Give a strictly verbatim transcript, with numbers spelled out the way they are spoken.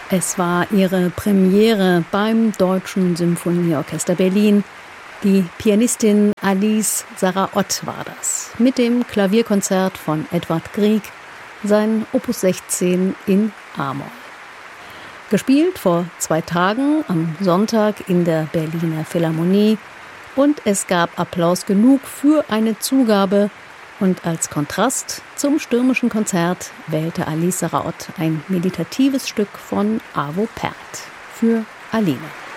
Es war ihre Premiere beim Deutschen Symphonieorchester Berlin. Die Pianistin Alice Sarah Ott war das, mit dem Klavierkonzert von Edvard Grieg, sein Opus sechzehn in A-Moll. Gespielt vor zwei Tagen am Sonntag in der Berliner Philharmonie, und es gab Applaus genug für eine Zugabe, und als Kontrast zum stürmischen Konzert wählte Alice Sarah Ott ein meditatives Stück von Arvo Pärt für Aline.